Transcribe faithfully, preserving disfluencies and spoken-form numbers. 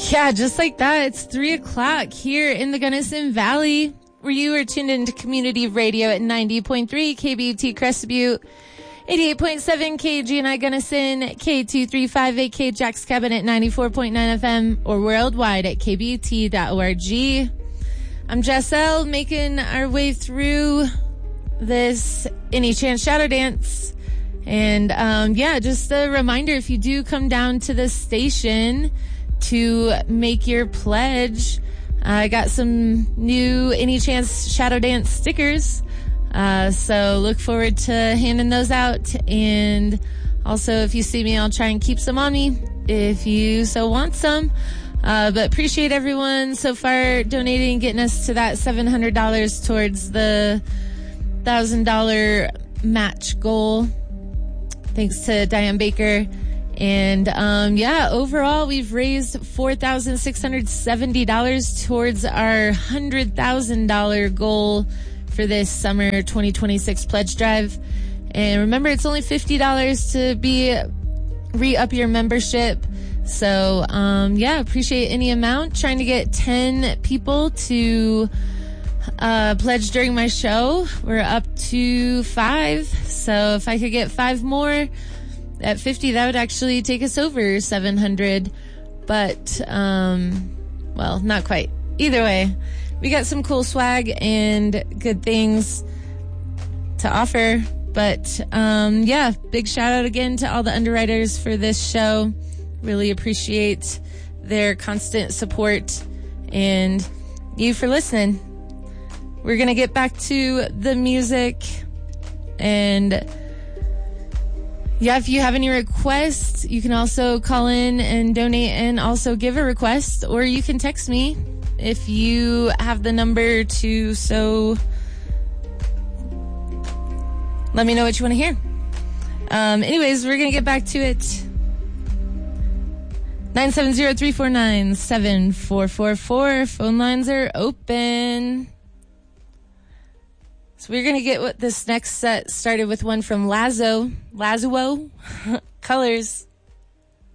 Yeah, just like that, it's three o'clock here in the Gunnison Valley, where you are tuned into community radio at ninety point three K B U T Crested Butte, eighty-eight point seven K G N I Gunnison, K two three five eight K Jack's Cabin at ninety-four point nine F M, or worldwide at k b u t dot org. I'm Jessel, making our way through this Any Chance Shadow Dance. And um, yeah, just a reminder, if you do come down to the station to make your pledge, I got some new Any Chance Shadow Dance stickers. Uh, so look forward to handing those out. And also, if you see me, I'll try and keep some on me if you so want some. Uh, but appreciate everyone so far donating, getting us to that seven hundred dollars towards the one thousand dollars match goal. Thanks to Diane Baker. And, um, yeah, overall, we've raised four thousand six hundred seventy dollars towards our one hundred thousand dollars goal for this summer twenty twenty-six pledge drive. And remember, it's only fifty dollars to be re-up your membership. So, um, yeah, appreciate any amount. Trying to get ten people to uh, pledge during my show. We're up to five. So if I could get five more at fifty, that would actually take us over seven hundred. But, um, well, not quite. Either way, we got some cool swag and good things to offer. But, um, yeah, big shout out again to all the underwriters for this show. Really appreciate their constant support and you for listening. We're going to get back to the music. And yeah, if you have any requests, you can also call in and donate and also give a request, or you can text me if you have the number to, so let me know what you want to hear. Um, anyways, we're going to get back to it. nine seven zero, three four nine, seven four four four. Phone lines are open. So we're going to get what this next set started with one from Lazo. Lazo. Colors.